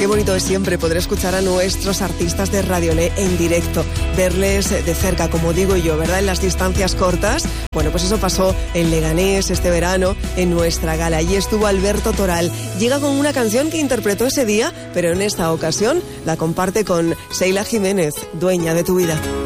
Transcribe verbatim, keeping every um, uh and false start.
Qué bonito es siempre poder escuchar a nuestros artistas de Radiolé en directo, verles de cerca, como digo yo, ¿verdad? En las distancias cortas. Bueno, pues eso pasó en Leganés este verano, en nuestra gala. Allí estuvo Alberto Toral. Llega con una canción que interpretó ese día, pero en esta ocasión la comparte con Sheila Jiménez, Dueña de tu vida.